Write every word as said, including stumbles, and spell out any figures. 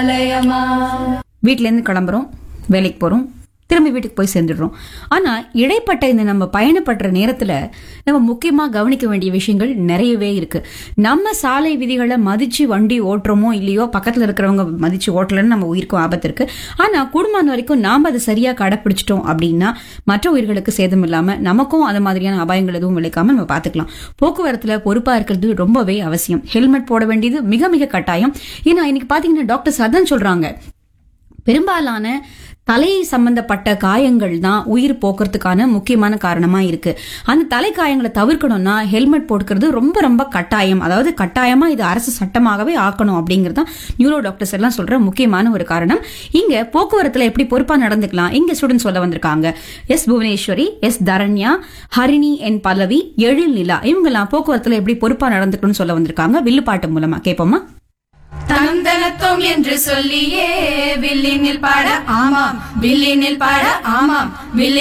ஆலயமா. வீட்ல இருந்து கிளம்புறோம், வேலைக்கு போறோம், திரும்பி வீட்டுக்கு போய் சேர்ந்துடுறோம். ஆனா இடைப்பட்ட இந்த நம்ம பயணப்படுற நேரத்துல நம்ம முக்கியமா கவனிக்க வேண்டிய விஷயங்கள் நிறையவே இருக்கு. நம்ம சாலை விதிகளை மதிச்சு வண்டி ஓட்டுறோமோ இல்லையோ, பக்கத்துல இருக்கிறவங்க மதிச்சு ஓட்டலன்னு நம்ம உயிருக்கும் ஆபத்து இருக்கு. ஆனா குடும்பம் வரைக்கும் நாம அதை சரியா கடைப்பிடிச்சிட்டோம் அப்படின்னா மற்ற உயிர்களுக்கு சேதம் இல்லாம நமக்கும் அந்த மாதிரியான அபாயங்கள் எதுவும் விளைக்காம நம்ம பாத்துக்கலாம். போக்குவரத்துல பொறுப்பா இருக்கிறது ரொம்பவே அவசியம். ஹெல்மெட் போட வேண்டியது மிக மிக கட்டாயம். ஏன்னா இன்னைக்கு பாத்தீங்கன்னா டாக்டர் சதன் சொல்றாங்க, பெரும்பாலான தலை சம்பந்தப்பட்ட காயங்கள் தான் உயிர் போக்குறதுக்கான முக்கியமான காரணமா இருக்கு. அந்த தலை காயங்களை தவிர்க்கணும்னா ஹெல்மெட் போட்டுக்கிறது ரொம்ப ரொம்ப கட்டாயம். அதாவது கட்டாயமா இது அரசு சட்டமாகவே ஆக்கணும் அப்படிங்கறது நியூரோ டாக்டர்ஸ் எல்லாம் சொல்ற முக்கியமான ஒரு காரணம். இங்க போக்குவரத்துல எப்படி பொறுப்பா நடந்துக்கலாம் இங்க ஸ்டூடெண்ட்ஸ் சொல்ல வந்திருக்காங்க. எஸ் புவனேஸ்வரி, எஸ் தரண்யா, ஹரிணி, என் பல்லவி, எழில் நிலா இவங்க எல்லாம் போக்குவரத்துல எப்படி பொறுப்பா நடந்துக்கணும்னு சொல்ல வந்திருக்காங்க. வில்லுப்பாட்டு மூலமா கேட்போமா? தனந்தனத்தோம் என்று சொல்லியே வில்லினில் பாட ஆமாம், வில்லினில் பாட ஆமாம், வில்லி